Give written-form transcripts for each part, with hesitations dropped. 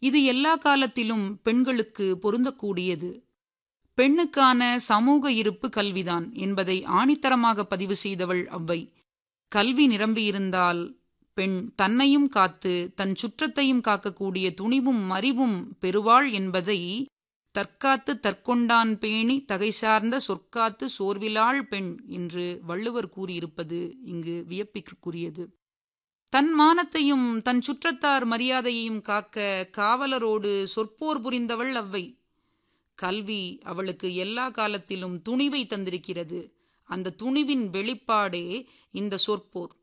இது எல்லா காலத்திலும் பெண்களுக்கு பொருந்தக்கூடியது. பெண்ணுக்கான சமூக இருப்பு கல்விதான் என்பதை ஆணித்தரமாக பதிவு செய்தவள் ஔவை. கல்வி நிரம்பியிருந்தால் பெண் தன்னையும் காத்து தன் சுற்றத்தையும் காக்கக்கூடிய துணிவும் அறிவும் பெறுவாள் என்பதை தற்காத்து தற்கொண்டான் பேணி தகை சார்ந்த சொற்காத்து சோர்விலாள் பெண் என்று வள்ளுவர் கூறியிருப்பது இங்கு வியப்பிற்குரியது. தன் மானத்தையும் தன் சுற்றத்தார் மரியாதையையும் காக்க காவலரோடு சொற்போர் புரிந்தவள் ஔவை. கல்வி அவளுக்கு எல்லா காலத்திலும் துணிவை தந்திருக்கிறது. அந்த துணிவின் வெளிப்பாடே இந்த சொற்போர்.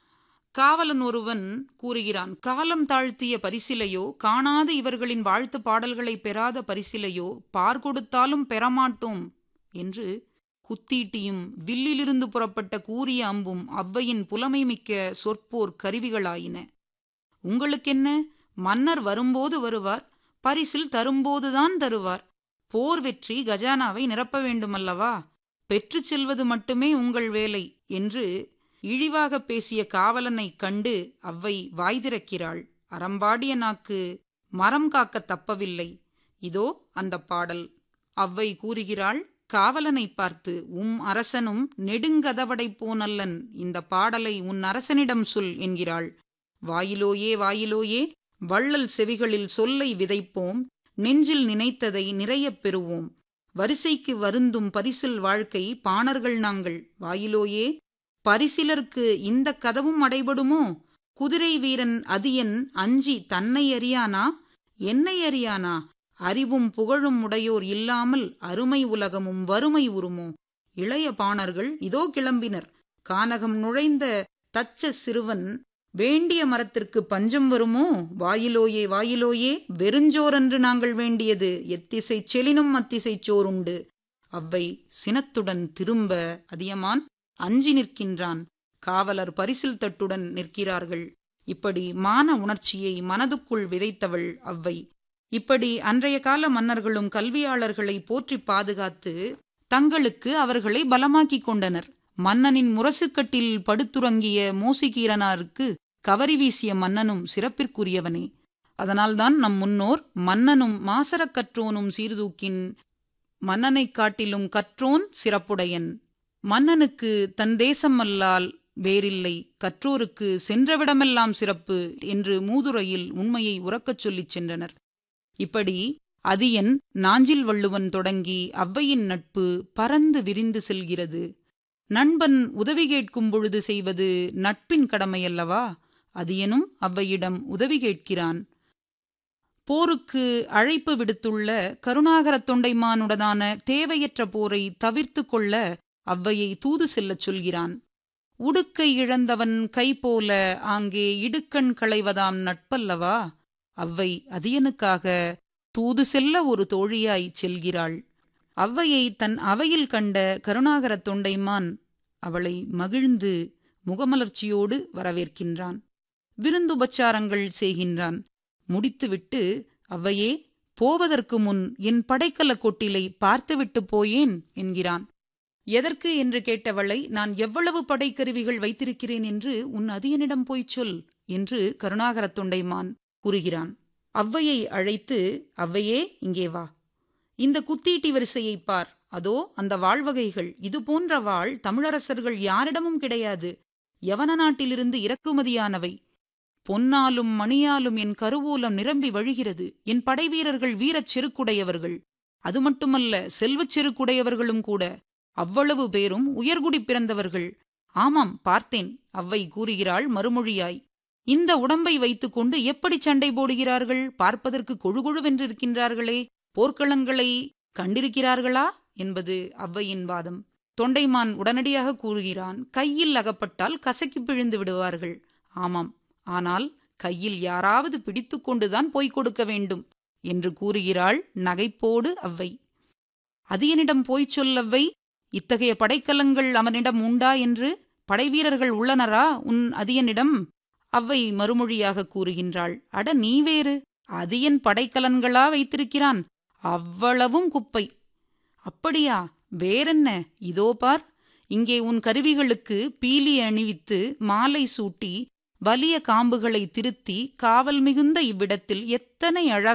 காவலன் ஒருவன் கூறுகிறான், காலம் தாழ்த்திய பரிசிலையோ, காணாத இவர்களின் வாழ்த்து பாடல்களை பெறாத பரிசிலையோ பார் கொடுத்தாலும் பெறமாட்டோம் என்று குத்தீட்டியும் வில்லிலிருந்து புறப்பட்ட கூரிய அம்பும் ஔவையின் புலமை மிக்க சொற்போர் கருவிகளாயின. உங்களுக்கென்ன, மன்னர் வரும்போது வருவார், பரிசில் தரும்போதுதான் தருவார். போர் வெற்றி கஜானாவை நிரப்ப வேண்டுமல்லவா? பெற்று செல்வது மட்டுமே உங்கள் வேலை என்று இழிவாக பேசிய காவலனை கண்டு ஔவை வாய் திறக்கிறாள். அறம்பாடிய நாக்கு மரம் காக்க தப்பவில்லை. இதோ அந்த பாடல். ஔவை கூறுகிறாள் காவலனை பார்த்து, அரசனும் நெடுங்கதவடை போனல்லன், இந்த பாடலை உன் அரசனிடம் சொல் என்கிறாள். வாயிலோயே வாயிலோயே, வள்ளல் செவிகளில் சொல்லை விதைப்போம், நெஞ்சில் நினைத்ததை நிறையப் பெறுவோம். வரிசைக்கு வருந்தும் பரிசில் வாழ்க்கை பாணர்கள் நாங்கள். வாயிலோயே, பரிசிலர்க்கு இந்த கதவும் அடைபடுமோ? குதிரை வீரன் அதியன் அஞ்சி தன்னை அறியானா, என்னை அறியானா? அறிவும் புகழும் உடையோர் இல்லாமல் அருமை உலகமும் வறுமை உருமோ? இளைய பாணர்கள் இதோ கிளம்பினர். கானகம் நுழைந்த தச்ச சிறுவன் வேண்டிய மரத்திற்கு பஞ்சம் வருமோ? வாயிலோயே வாயிலோயே, வெறுஞ்சோரன்று நாங்கள் வேண்டியது, எத்திசை செலினும் அத்திசை சோறுண்டு. ஔவை சினத்துடன் திரும்ப அதியமான் அஞ்சி நிற்கின்றான். காவலர் பரிசில் தட்டுடன் நிற்கிறார்கள். இப்படி மான உணர்ச்சியை மனதுக்குள் விதைத்தவள் ஔவை. இப்படி அன்றைய கால மன்னர்களும் கல்வியாளர்களை போற்றி பாதுகாத்து தங்களுக்கு அவர்களை பலமாக்கிக் கொண்டனர். மன்னனின் முரசுக்கட்டில் படுத்துறங்கிய மோசிகீரனாருக்கு கவரி வீசிய மன்னனும் சிறப்பிற்குரியவனே. அதனால்தான் நம் முன்னோர் மன்னனும் மாசறக் கற்றோனும் சீர்தூக்கின் மன்னனைக் காட்டிலும் கற்றோன் சிறப்புடையன். மன்னனுக்கு தன் தேசம் அல்லால் வேறில்லை, கற்றோருக்கு சென்றவிடமெல்லாம் சிறப்பு என்று மூதுரையில் உண்மையை உறக்கச் சொல்லிச் சென்றனர். இப்படி அதியன் நாஞ்சில் வள்ளுவன் தொடங்கி ஔவையின் நட்பு பரந்து விரிந்து செல்கிறது. நண்பன் உதவி கேட்கும் பொழுது செய்வது நட்பின் கடமையல்லவா? அதியனும் ஔவையிடம் உதவி கேட்கிறான். போருக்கு அழைப்பு விடுத்துள்ள கருணாகரத் தொண்டைமானுடனான தேவையற்ற போரை தவிர்த்து கொள்ள ஔவையை தூது செல்லச் சொல்கிறான். உடுக்கை இழந்தவன் கை போல ஆங்கே இடுக்கண் களைவதாம் நட்பல்லவா? ஔவை அதியனுக்காக தூது செல்ல ஒரு தோழியாய் செல்கிறாள். ஔவையை தன் அவையில் கண்ட கருணாகரத் தொண்டைமான் அவளை மகிழ்ந்து முகமலர்ச்சியோடு வரவேற்கின்றான். விருந்துபச்சாரங்கள் செய்கின்றான். முடித்துவிட்டு, ஔவையே, போவதற்கு முன் என் படைக்கல கொட்டிலை பார்த்துவிட்டு போயேன் என்கிறான். எதற்கு என்று கேட்டவளை, நான் எவ்வளவு படைக்கருவிகள் வைத்திருக்கிறேன் என்று உன் அதியனிடம் போய்ச் சொல் என்று கருணாகரத் தொண்டைமான் கூறுகிறான். ஔவையை அழைத்து, ஔவையே, இங்கே வா, இந்த குத்தீட்டி வரிசையை பார், அதோ அந்த வாழ்வகைகள். இது போன்ற வாழ் தமிழரசர்கள் யாரிடமும் கிடையாது. யவன நாட்டிலிருந்து இறக்குமதியானவை. பொன்னாலும் மணியாலும் என் கருவூலம் நிரம்பி வழிகிறது. என் படைவீரர்கள் வீரச் செருக்குடையவர்கள். அது மட்டுமல்ல, செல்வச் செருக்குடையவர்களும் கூட. அவ்வளவு பேரும் உயர்குடி பிறந்தவர்கள். ஆமாம், பார்த்தேன். ஔவை கூறுகிறாள் மறுமொழியாய். இந்த உடம்பை வைத்துக்கொண்டு எப்படி சண்டை போடுகிறார்கள்? பார்ப்பதற்கு கொழுகொழுவென்றிருக்கின்றார்களே, போர்க்களங்களை கண்டிருக்கிறார்களா என்பது ஔவையின் வாதம். தொண்டைமான் உடனடியாக கூறுகிறான், கையில் அகப்பட்டால் கசக்கி பிழிந்து விடுவார்கள். ஆமாம், ஆனால் கையில் யாராவது பிடித்து கொண்டுதான் போய்க் கொடுக்க வேண்டும் என்று கூறுகிறாள் நகைப்போடு ஔவை. அதியனிடம் போய்ச் சொல்லவ்வை, இத்தகைய படைக்கலங்கள் அவனிடம் உண்டா என்று? படைவீரர்கள் உள்ளனரா உன் அதியனிடம்? ஔவை மறுமொழியாக கூறுகின்றாள், அட நீ வேறு, அதியன் படைக்கலன்களா வைத்திருக்கிறான்? அவ்வளவும் குப்பை. அப்படியா? வேறென்ன? இதோ பார், இங்கே உன் கருவிகளுக்கு பீலி அணிவித்து மாலை சூட்டி வலிய காம்புகளை திருத்தி காவல் மிகுந்த இவ்விடத்தில் எத்தனை